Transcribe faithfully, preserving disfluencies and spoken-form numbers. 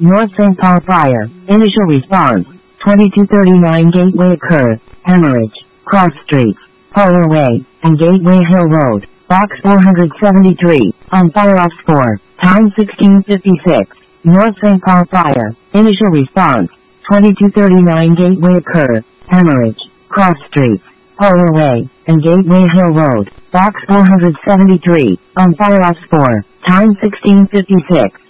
North Saint Paul Fire. Initial response. twenty-two thirty-nine Gateway occur. Hemorrhage. Cross Streets. Polar Way, and Gateway Hill Road. Box four seventy-three. On fire off score. Time sixteen fifty-six. North Saint Paul Fire. Initial response. twenty-two thirty-nine Gateway occur. Hemorrhage. Cross Streets. Polar Way, and Gateway Hill Road. Box four seventy-three. On fire off score. Time sixteen fifty-six.